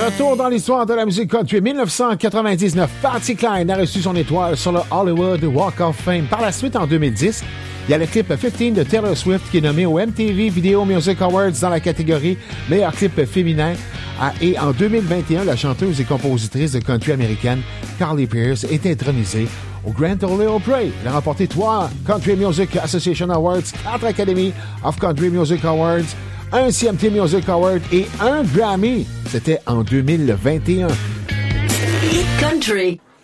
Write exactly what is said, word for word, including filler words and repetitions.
Retour dans l'histoire de la musique country. dix-neuf cent quatre-vingt-dix-neuf, Patsy Cline a reçu son étoile sur le Hollywood Walk of Fame. Par la suite, en deux mille dix, il y a le clip quinze de Taylor Swift qui est nommé au M T V Video Music Awards dans la catégorie meilleur clip féminin. Et en deux mille vingt et un, la chanteuse et compositrice de country américaine Carly Pearce est intronisée au Grand Ole Opry. Elle a remporté trois Country Music Association Awards, quatre Academy of Country Music Awards, un C M T Music Award et un Grammy. C'était en deux mille vingt et un. Hit Country.